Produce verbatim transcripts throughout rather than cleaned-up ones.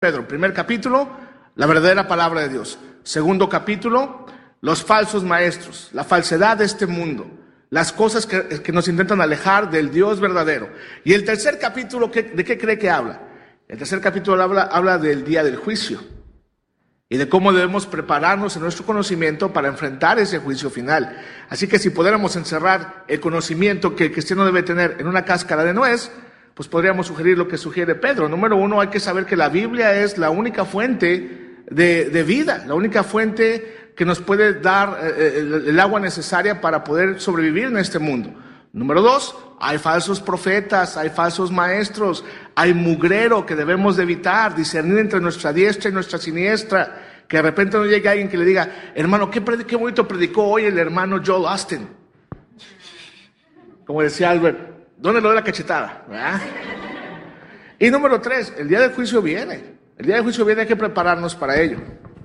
Pedro, primer capítulo, la verdadera palabra de Dios. Segundo capítulo, los falsos maestros, la falsedad de este mundo, las cosas que, que nos intentan alejar del Dios verdadero. Y el tercer capítulo, ¿qué, ¿de qué cree que habla? El tercer capítulo habla, habla del día del juicio y de cómo debemos prepararnos en nuestro conocimiento para enfrentar ese juicio final. Así que si pudiéramos encerrar el conocimiento que el cristiano debe tener en una cáscara de nuez, pues podríamos sugerir lo que sugiere Pedro. Número uno, hay que saber que la Biblia es la única fuente de, de vida, la única fuente que nos puede dar eh, el, el agua necesaria para poder sobrevivir en este mundo. Número dos, hay falsos profetas, hay falsos maestros, hay mugrero que debemos de evitar, discernir entre nuestra diestra y nuestra siniestra, que de repente no llegue alguien que le diga, hermano, ¿qué, pred- qué bonito predicó hoy el hermano Joel Austin? Como decía Albert, ¿dónde lo de la cachetada? ¿Verdad? Y número tres, el día del juicio viene, el día del juicio viene, hay que prepararnos para ello.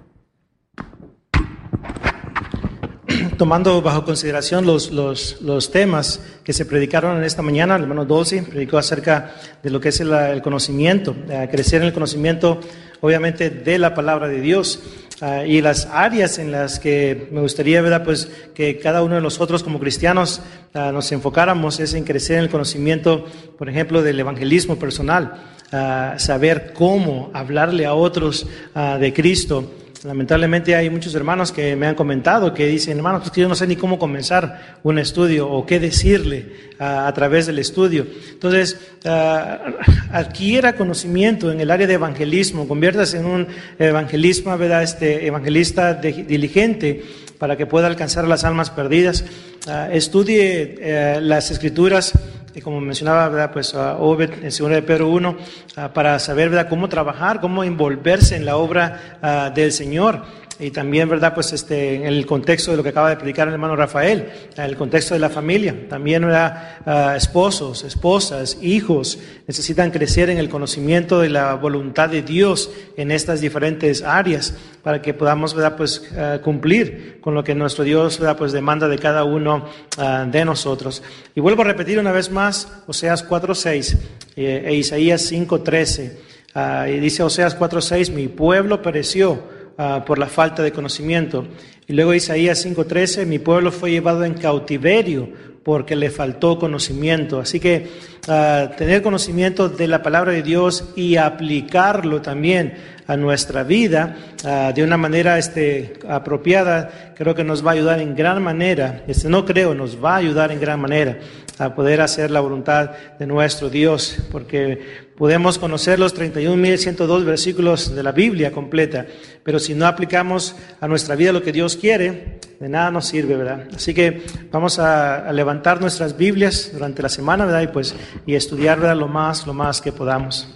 Tomando bajo consideración los, los, los temas que se predicaron en esta mañana, el hermano Dolce predicó acerca de lo que es el, el conocimiento, eh, crecer en el conocimiento, obviamente, de la palabra de Dios, uh, y las áreas en las que me gustaría, ¿verdad?, pues que cada uno de nosotros como cristianos uh, nos enfocáramos es en crecer en el conocimiento, por ejemplo, del evangelismo personal, uh, saber cómo hablarle a otros uh, de Cristo. Lamentablemente hay muchos hermanos que me han comentado que dicen, hermano, pues que yo no sé ni cómo comenzar un estudio o qué decirle uh, a través del estudio. Entonces, uh, adquiera conocimiento en el área de evangelismo, conviértase en un evangelista, ¿verdad? Este, evangelista de, diligente para que pueda alcanzar las almas perdidas. Uh, estudie uh, las escrituras, y como mencionaba, ¿verdad?, pues uh, Obed en segunda de Pedro uno, uh, para saber, ¿verdad?, cómo trabajar, cómo envolverse en la obra uh, del Señor. Y también, ¿verdad?, pues este, en el contexto de lo que acaba de predicar el hermano Rafael, en el contexto de la familia. También, ¿verdad?, uh, esposos, esposas, hijos necesitan crecer en el conocimiento de la voluntad de Dios en estas diferentes áreas para que podamos, ¿verdad?, pues uh, cumplir con lo que nuestro Dios, ¿verdad?, pues demanda de cada uno uh, de nosotros. Y vuelvo a repetir una vez más Oseas cuatro seis eh, e Isaías cinco trece. Uh, y dice Oseas cuatro seis, mi pueblo pereció Uh, por la falta de conocimiento. Y luego Isaías cinco trece, mi pueblo fue llevado en cautiverio porque le faltó conocimiento. Así que uh, tener conocimiento de la palabra de Dios y aplicarlo también a nuestra vida uh, de una manera este, apropiada, creo que nos va a ayudar en gran manera, este, no creo, nos va a ayudar en gran manera a poder hacer la voluntad de nuestro Dios, porque podemos conocer los treinta y un mil ciento dos versículos de la Biblia completa, pero si no aplicamos a nuestra vida lo que Dios quiere, de nada nos sirve, ¿verdad? Así que vamos a, a levantar nuestras Biblias durante la semana, ¿verdad? Y pues y estudiar, ¿verdad?, lo más, lo más que podamos.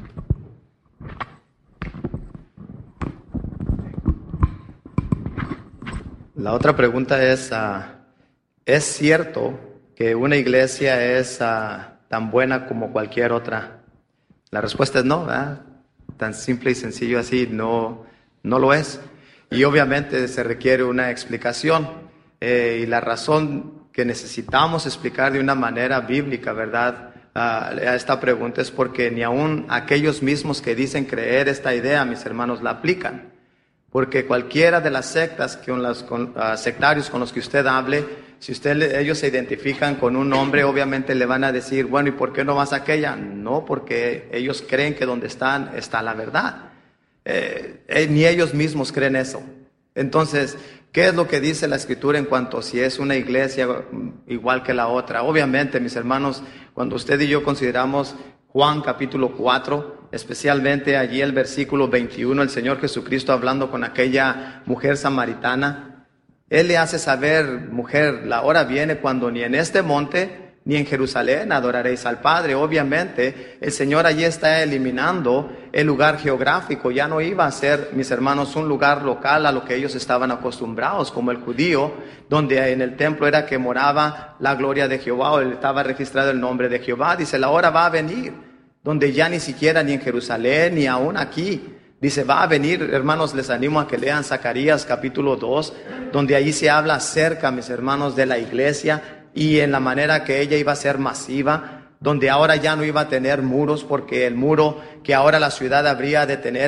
La otra pregunta es, uh, ¿es cierto que una iglesia es uh, tan buena como cualquier otra? La respuesta es no, ¿verdad? Tan simple y sencillo así, no, no lo es. Y obviamente se requiere una explicación. Eh, y la razón que necesitamos explicar de una manera bíblica, ¿verdad?, uh, a esta pregunta es porque ni aun aquellos mismos que dicen creer esta idea, mis hermanos, la aplican. Porque cualquiera de las sectas, con los con, uh, sectarios con los que usted hable, si usted, ellos se identifican con un nombre, obviamente le van a decir, bueno, ¿y por qué no vas a aquella? No, porque ellos creen que donde están está la verdad. Eh, eh, ni ellos mismos creen eso. Entonces, ¿qué es lo que dice la Escritura en cuanto a si es una iglesia igual que la otra? Obviamente, mis hermanos, cuando usted y yo consideramos Juan capítulo cuatro, especialmente allí el versículo veintiuno, el Señor Jesucristo hablando con aquella mujer samaritana, Él le hace saber, mujer, la hora viene cuando ni en este monte ni en Jerusalén adoraréis al Padre. Obviamente, el Señor allí está eliminando el lugar geográfico. Ya no iba a ser, mis hermanos, un lugar local a lo que ellos estaban acostumbrados, como el judío, donde en el templo era que moraba la gloria de Jehová, o estaba registrado el nombre de Jehová. Dice, la hora va a venir, donde ya ni siquiera ni en Jerusalén, ni aún aquí. Dice, va a venir, hermanos, les animo a que lean Zacarías capítulo dos, donde ahí se habla acerca, mis hermanos, de la iglesia, y en la manera que ella iba a ser masiva, donde ahora ya no iba a tener muros, porque el muro que ahora la ciudad habría de tener